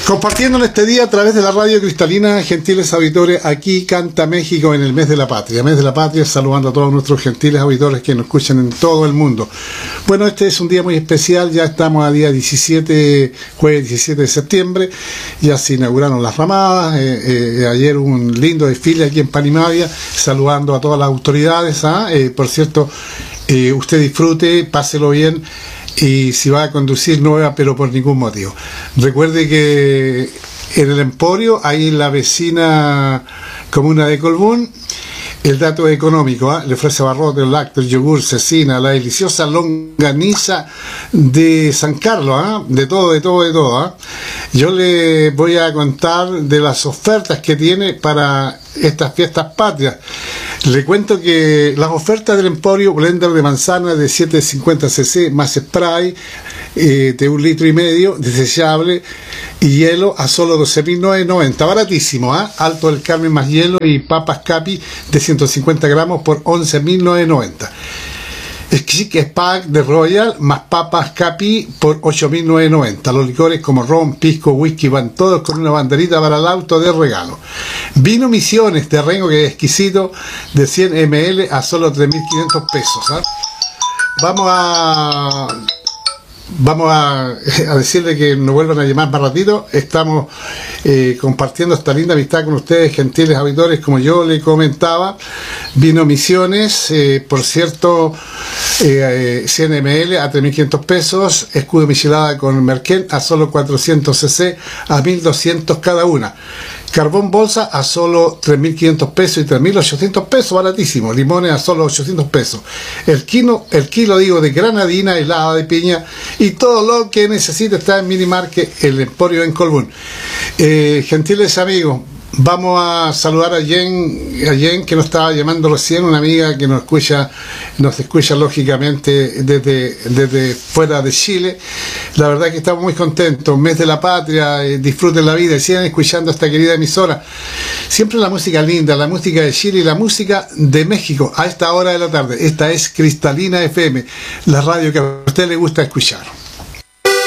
Compartiendo en este día a través de la radio cristalina, gentiles auditores, aquí canta México en el mes de la patria. Mes de la patria, saludando a todos nuestros gentiles auditores que nos escuchan en todo el mundo. Bueno, este es un día muy especial, ya estamos a día 17, jueves 17 de septiembre, ya se inauguraron las ramadas, ayer un lindo desfile aquí en Panimavia, saludando a todas las autoridades. Por cierto, usted disfrute, páselo bien. Y si va a conducir, no vea, pero por ningún motivo. Recuerde que en el Emporio, ahí en la vecina comuna de Colbún, el dato económico, le ofrece barrote, lácteos, yogur, cecina, la deliciosa longaniza de San Carlos, de todo. Yo le voy a contar de las ofertas que tiene para estas fiestas patrias. Le cuento que las ofertas del Emporio, blender de manzana de 750 cc más spray de 1,5 litros, desechable y hielo a solo 12.990, baratísimo, Alto del Carmen más hielo y papas Capi de 150 gramos por 11.990. Es pack de Royal más papas Capi por 8.990. Los licores como ron, pisco, whisky van todos con una banderita para el auto de regalo. Vino Misiones de Rengo, que es exquisito, de 100 ml a solo 3.500 pesos. Vamos a decirle que nos vuelvan a llamar más ratito. Estamos compartiendo esta linda amistad con ustedes, gentiles auditores, como yo le comentaba. Vino Misiones, por cierto, 100 ml a 3.500 pesos. Escudo michelada con merquén a solo 400 cc a 1.200 cada una. Carbón bolsa a solo 3.500 pesos y 3.800 pesos, baratísimo. Limones a solo 800 pesos. El kilo de granadina, helada de piña y todo lo que necesite está en Minimarket, el Emporio en Colbún. Gentiles amigos, vamos a saludar a Jen, que nos estaba llamando recién, una amiga que nos escucha lógicamente desde fuera de Chile. La verdad que estamos muy contentos, mes de la patria, disfruten la vida y sigan escuchando esta querida emisora. Siempre la música linda, la música de Chile y la música de México a esta hora de la tarde. Esta es Cristalina FM, la radio que a usted le gusta escuchar.